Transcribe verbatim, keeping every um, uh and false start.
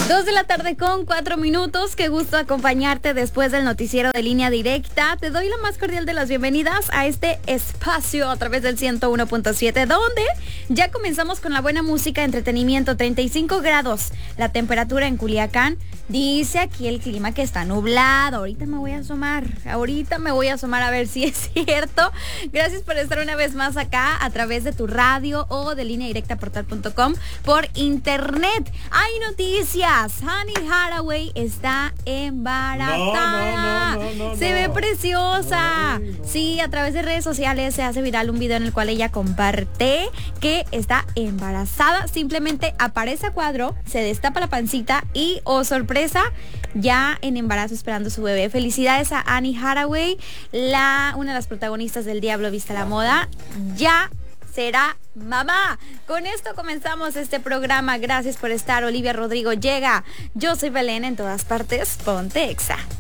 Dos de la tarde con cuatro minutos. Qué gusto acompañarte después del noticiero de Línea Directa. Te doy la más cordial de las bienvenidas a este espacio a través del ciento uno punto siete, donde ya comenzamos con la buena música, entretenimiento. Treinta y cinco grados la temperatura en Culiacán. Dice aquí el clima que está nublado. Ahorita me voy a asomar. Ahorita me voy a asomar a ver si es cierto. Gracias por estar una vez más acá a través de tu radio o de línea directa portal punto com por internet. Hay noticias. Anne Hathaway está embarazada. No, no, no, no, se no. ve preciosa. Ay, no. Sí, a través de redes sociales se hace viral un video en el cual ella comparte que está embarazada. Simplemente aparece a cuadro, se destapa la pancita y, oh sorpresa, ya en embarazo esperando su bebé. Felicidades a Anne Hathaway, la, una de las protagonistas del Diablo Viste a la Moda. Ya será mamá. Con esto comenzamos este programa. Gracias por estar. Olivia Rodrigo llega. Yo soy Belén, en todas partes. Ponte Exa.